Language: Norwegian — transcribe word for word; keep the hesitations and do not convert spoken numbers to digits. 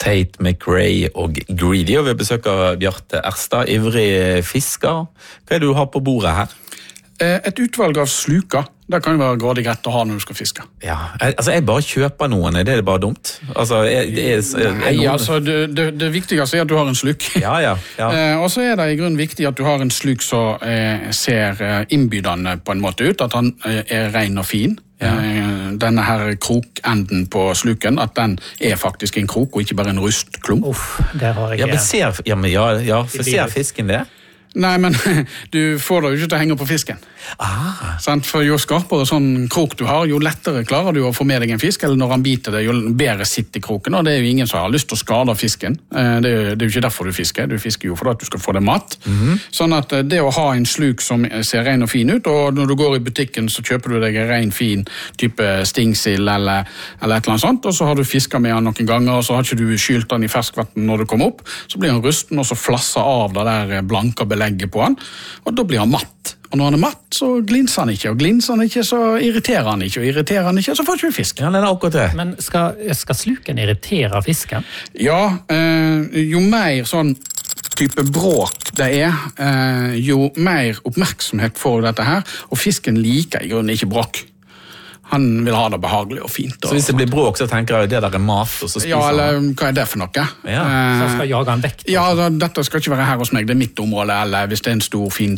Tate McRae og Greedy, og vi besøker Bjarte Erstad, ivrig fisker. Hva er det du har på bordet her? Et utvalg av sluker, det kan jo være grådig greit å ha når du skal fiske. Ja, altså jeg bare kjøper noen, er det bare dumt? Altså, er, er, er, er Nei, noen... altså det, det, det viktigste er at du har en sluk. Ja, ja, ja. Eh, og så er det i grunnen viktig at du har en sluk som eh, ser eh, innbydende på en måte ut, at han eh, er ren og fin. Ja. Eh, denne her krokenden på sluken, at den er faktisk en krok og ikke bare en rustklump. Uff, der har jeg... Ja, men ser, ja, men ja, ja, for ser fisken det? Nei, men du får det jo ikke til å henge på fisken. Ah. For jo skarpere sånn krok du har, jo lettere klarer du å få med deg en fisk, eller når han biter det, jo bedre sitter i kroken, og det er jo ingen som har lyst til å skade fisken. Det er jo, det er jo ikke derfor du fisker, du fisker jo for at du skal få deg mat. Mm-hmm. Sånn at det å ha en sluk som ser ren og fin ut, og når du går i butikken så kjøper du deg en ren, fin type stingsild eller, eller et eller annet sånt, og så har du fisket med han noen ganger, og så har ikke du skylt han i ferskvann når du kommer opp, så blir han rusten, og så flasser av det der blanke belegget på han, og da blir han matt. Og når han er matt, så glinser han ikke, og glinser han ikke, så irriterer han ikke, og irriterer han ikke, så får ikke vi fisk. Ja, det er akkurat det. Men skal, skal sluken irritere fisken? Ja, eh, jo mer sånn type bråk det er, eh, jo mer oppmerksomhet får dette her, og fisken liker i grunnen ikke bråk. Han vil ha det behagelig og fint. Og... Så hvis det blir bråk, så tenker jeg det der er mat, og så spiser ja, eller han. hva er det for noe? Ja. Så skal jage han vekk? Ja, da, dette skal ikke være her hos meg, det er mitt område, eller hvis det er en stor, fin